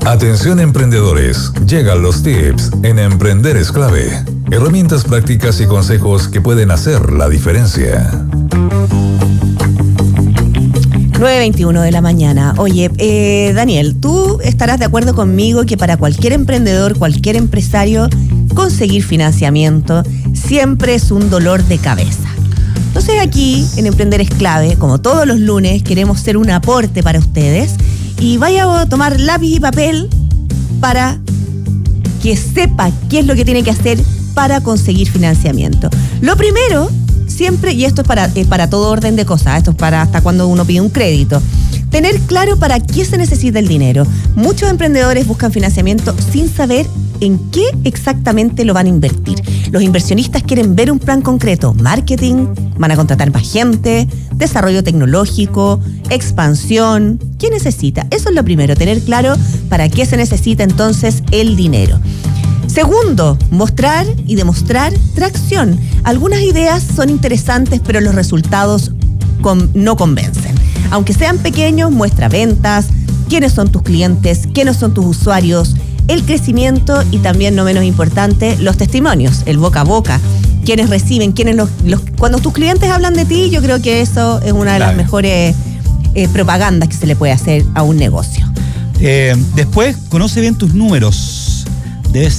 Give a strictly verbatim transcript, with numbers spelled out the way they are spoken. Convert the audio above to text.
Atención emprendedores, llegan los tips en Emprender es Clave. Herramientas prácticas y consejos que pueden hacer la diferencia. nueve veintiuno de la mañana. Oye, eh, Daniel, tú estarás de acuerdo conmigo que para cualquier emprendedor, cualquier empresario, conseguir financiamiento siempre es un dolor de cabeza. Entonces aquí, en Emprender es Clave, como todos los lunes, queremos ser un aporte para ustedes y vaya a tomar lápiz y papel para que sepa qué es lo que tiene que hacer para conseguir financiamiento. Lo primero, siempre, y esto es para, eh, para todo orden de cosas, esto es para hasta cuando uno pide un crédito, tener claro para qué se necesita el dinero. Muchos emprendedores buscan financiamiento sin saber en qué exactamente lo van a invertir. Los inversionistas quieren ver un plan concreto: marketing, van a contratar más gente, desarrollo tecnológico, expansión. ¿Qué necesita? Eso es lo primero, tener claro para qué se necesita entonces el dinero. Segundo, mostrar y demostrar tracción. Algunas ideas son interesantes, pero los resultados con, no convencen. Aunque sean pequeños, muestra ventas, quiénes son tus clientes, quiénes son tus usuarios, el crecimiento y también, no menos importante, los testimonios, el boca a boca. Quienes reciben, quienes los, los cuando tus clientes hablan de ti, yo creo que eso es una de las mejores eh, propagandas que se le puede hacer a un negocio. Eh, después, conoce bien tus números. Debes